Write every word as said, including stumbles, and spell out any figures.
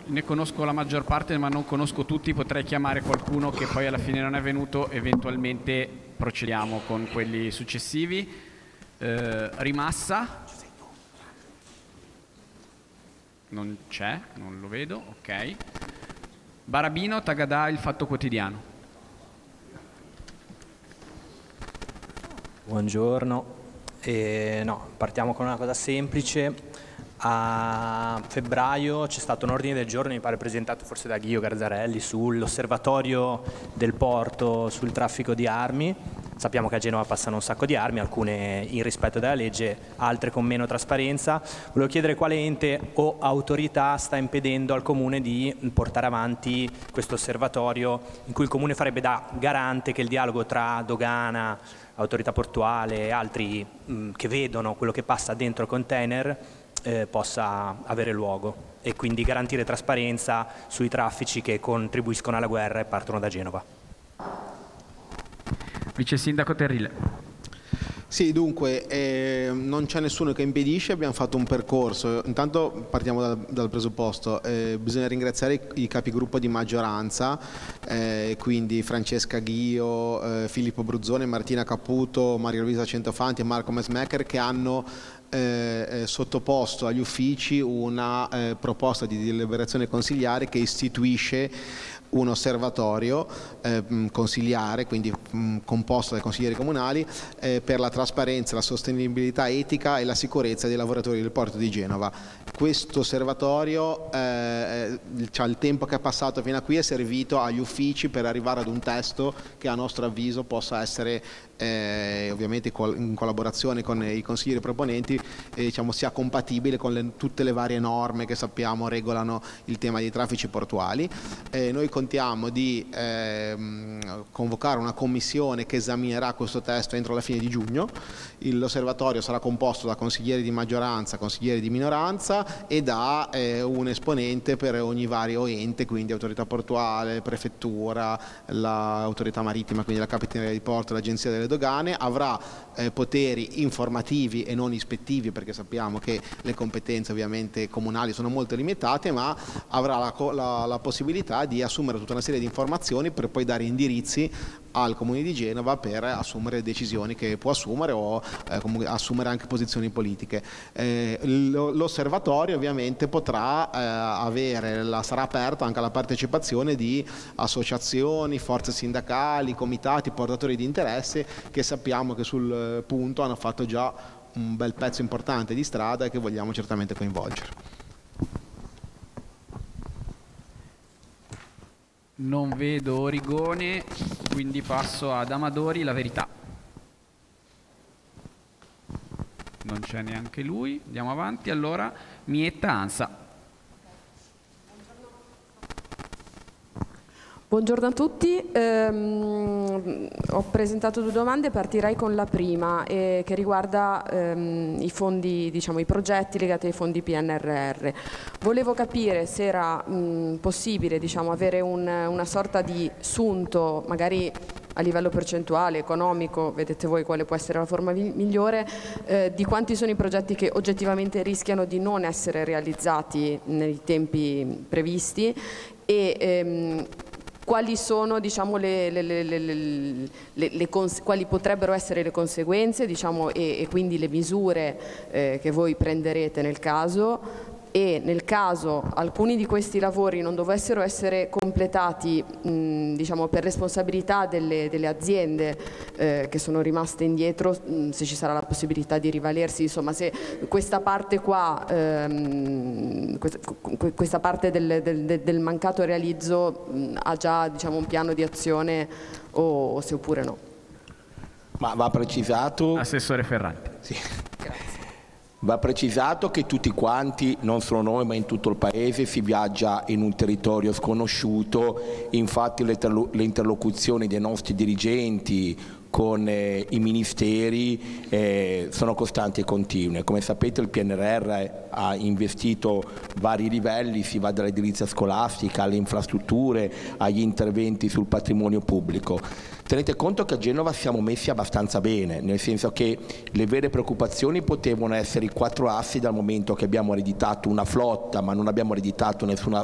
ne conosco la maggior parte ma non conosco tutti, potrei chiamare qualcuno che poi alla fine non è venuto, eventualmente procediamo con quelli successivi. Eh, Rimassa? Non c'è, non lo vedo, ok. Barabino, Tagadà, Il Fatto Quotidiano. Buongiorno. Eh, no, partiamo con una cosa semplice. A febbraio c'è stato un ordine del giorno, mi pare presentato forse da Ghio Garzarelli, sull'osservatorio del porto sul traffico di armi. Sappiamo che a Genova passano un sacco di armi, alcune in rispetto della legge, altre con meno trasparenza. Volevo chiedere quale ente o autorità sta impedendo al Comune di portare avanti questo osservatorio, in cui il Comune farebbe da garante che il dialogo tra dogana, autorità portuale e altri mh, che vedono quello che passa dentro il container eh, possa avere luogo, e quindi garantire trasparenza sui traffici che contribuiscono alla guerra e partono da Genova. Vice Sindaco Terrille. Sì, dunque eh, non c'è nessuno che impedisce, abbiamo fatto un percorso. Intanto partiamo dal, dal presupposto, eh, bisogna ringraziare i, i capigruppo di maggioranza, eh, quindi Francesca Ghio, eh, Filippo Bruzzone, Martina Caputo, Maria Luisa Centofanti e Marco Mesmacher, che hanno eh, sottoposto agli uffici una eh, proposta di deliberazione consigliare che istituisce un osservatorio eh, consigliare, quindi mh, composto dai consiglieri comunali, eh, per la trasparenza, la sostenibilità etica e la sicurezza dei lavoratori del porto di Genova. Questo osservatorio, eh, cioè il tempo che è passato fino a qui, è servito agli uffici per arrivare ad un testo che a nostro avviso possa essere eh, ovviamente in collaborazione con i consiglieri proponenti, eh, diciamo, sia compatibile con le, tutte le varie norme che sappiamo regolano il tema dei traffici portuali. Eh, noi contiamo di eh, convocare una commissione che esaminerà questo testo entro la fine di giugno. L'osservatorio sarà composto da consiglieri di maggioranza, consiglieri di minoranza e da eh, un esponente per ogni vario ente, quindi autorità portuale, prefettura, l'autorità marittima, quindi la capitaneria di porto, l'agenzia delle dogane. Avrà eh, poteri informativi e non ispettivi, perché sappiamo che le competenze ovviamente comunali sono molto limitate, ma avrà la, la, la possibilità di assumere tutta una serie di informazioni per poi dare indirizzi al Comune di Genova per assumere decisioni che può assumere o eh, comunque assumere anche posizioni politiche. Eh, l'osservatorio ovviamente potrà eh, avere, la, sarà aperto anche alla partecipazione di associazioni, forze sindacali, comitati, portatori di interesse, che sappiamo che sul punto hanno fatto già un bel pezzo importante di strada e che vogliamo certamente coinvolgere. Non vedo Origone, quindi passo ad Amadori, La Verità. Non c'è neanche lui, andiamo avanti. Allora, Mietta, ANSA. Buongiorno a tutti, ehm, ho presentato due domande, partirei con la prima eh, che riguarda ehm, i fondi, diciamo, i progetti legati ai fondi P N R R. Volevo capire se era mh, possibile, diciamo, avere un, una sorta di sunto, magari a livello percentuale, economico, vedete voi quale può essere la forma migliore, eh, di quanti sono i progetti che oggettivamente rischiano di non essere realizzati nei tempi previsti e ehm, quali sono, diciamo, le, le, le, le, le, le cons- quali potrebbero essere le conseguenze, diciamo, e, e quindi le misure eh, che voi prenderete nel caso, e nel caso alcuni di questi lavori non dovessero essere completati mh, diciamo, per responsabilità delle, delle aziende eh, che sono rimaste indietro, mh, se ci sarà la possibilità di rivalersi, insomma, se questa parte qua ehm, questa, questa parte del, del, del mancato realizzo mh, ha già, diciamo, un piano di azione o, o se oppure no. Ma va precisato, Assessore Ferranti. sì. Va precisato che tutti quanti, non solo noi ma in tutto il Paese, si viaggia in un territorio sconosciuto, infatti le, le interlocuzioni dei nostri dirigenti con eh, i ministeri eh, sono costanti e continue. Come sapete il P N R R ha investito vari livelli, si va dall'edilizia scolastica alle infrastrutture, agli interventi sul patrimonio pubblico. Tenete conto che a Genova siamo messi abbastanza bene, nel senso che le vere preoccupazioni potevano essere i quattro assi, dal momento che abbiamo ereditato una flotta ma non abbiamo ereditato nessuna